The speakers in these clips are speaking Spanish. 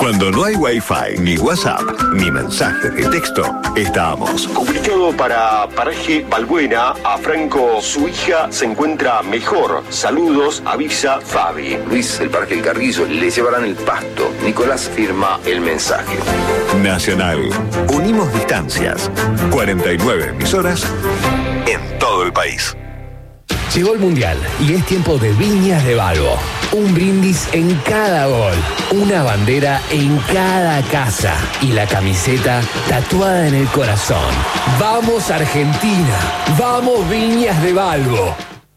Cuando no hay Wi-Fi, ni WhatsApp, ni mensaje de texto, estamos. Comunicado para Paraje Balbuena, a Franco, su hija se encuentra mejor. Saludos, avisa Fabi. Luis, el Parque El Carrizo, le llevarán el pasto. Nicolás firma el mensaje. Nacional. Unimos distancias. 49 emisoras en todo el país. Llegó el Mundial y es tiempo de Viñas de Balbo. Un brindis en cada gol, una bandera en cada casa y la camiseta tatuada en el corazón. ¡Vamos Argentina! ¡Vamos Viñas de Balbo!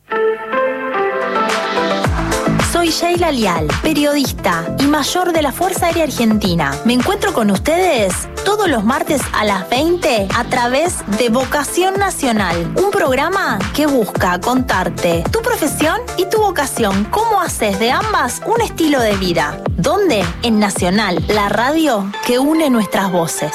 Soy Sheila Lial, periodista y mayor de la Fuerza Aérea Argentina. Me encuentro con ustedes todos los martes a las 20 a través de Vocación Nacional, un programa que busca contarte tu profesión y tu vocación, cómo haces de ambas un estilo de vida. ¿Dónde? En Nacional, la radio que une nuestras voces.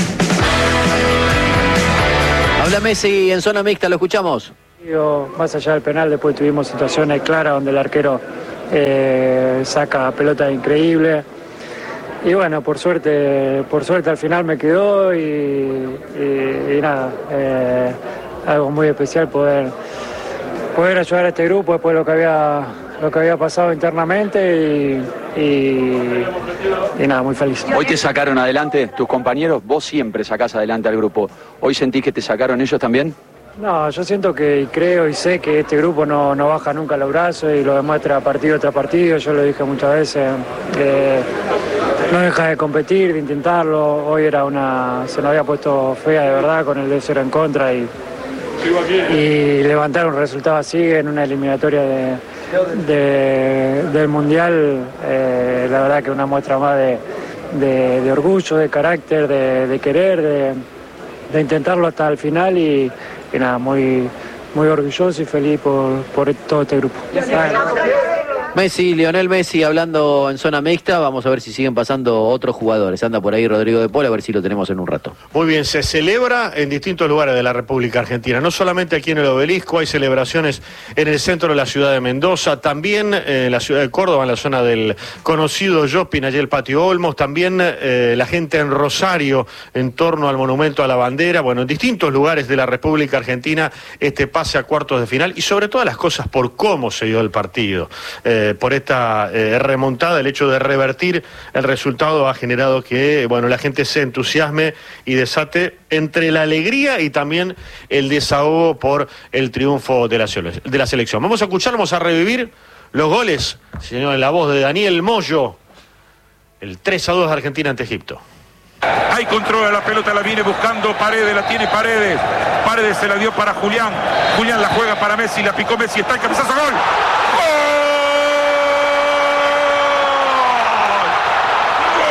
Habla Messi en zona mixta, lo escuchamos. Más allá del penal, después tuvimos situaciones claras donde el arquero saca pelota increíble. Y bueno, por suerte al final me quedó y nada, algo muy especial poder ayudar a este grupo después de lo que había pasado internamente y nada, muy feliz. Hoy te sacaron adelante tus compañeros, vos siempre sacás adelante al grupo. ¿Hoy sentís que te sacaron ellos también? No, yo siento que creo y sé que este grupo no baja nunca los brazos y lo demuestra partido tras partido. Yo lo dije muchas veces, no deja de competir, de intentarlo. Hoy se nos había puesto fea de verdad con el 2-0 en contra y levantar un resultado así en una eliminatoria del Mundial, la verdad que una muestra más de orgullo, de carácter, de querer, de intentarlo hasta el final y nada, muy orgulloso y feliz por todo este grupo. Messi, Lionel Messi hablando en zona mixta. Vamos a ver si siguen pasando otros jugadores. Anda por ahí Rodrigo de Paul, a ver si lo tenemos en un rato. Muy bien, se celebra en distintos lugares de la República Argentina. No solamente aquí en el Obelisco, hay celebraciones en el centro de la ciudad de Mendoza, también en la ciudad de Córdoba, en la zona del conocido shopping, allí el Patio Olmos, también la gente en Rosario, en torno al Monumento a la Bandera. Bueno, en distintos lugares de la República Argentina, este pase a cuartos de final y sobre todas las cosas por cómo se dio el partido. Por esta remontada, el hecho de revertir el resultado ha generado que la gente se entusiasme y desate entre la alegría y también el desahogo por el triunfo de la selección. Vamos a escuchar, vamos a revivir los goles, señor, en la voz de Daniel Moyo, el 3-2 de Argentina ante Egipto. Ahí controla la pelota, la viene buscando Paredes, la tiene Paredes se la dio para Julián la juega para Messi, la picó Messi, está el cabezazo, gol.